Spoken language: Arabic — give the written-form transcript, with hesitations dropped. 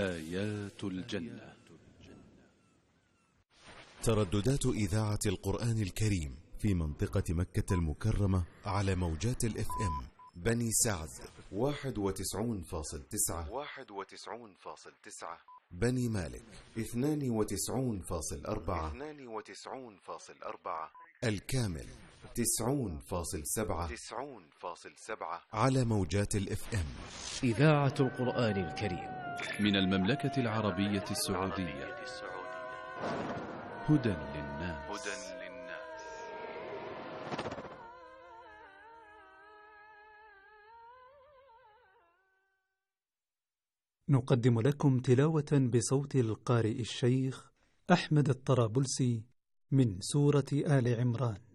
آيات الجنة. ترددات إذاعة القرآن الكريم في منطقة مكة المكرمة على موجات الإف إم بني سعد 91.9، بني مالك 92.4، الكامل 90.7 على موجات الإف إم. إذاعة القرآن الكريم من المملكة العربية السعودية. هدى للناس. نقدم لكم تلاوة بصوت القارئ الشيخ أحمد الطرابلسي من سورة آل عمران.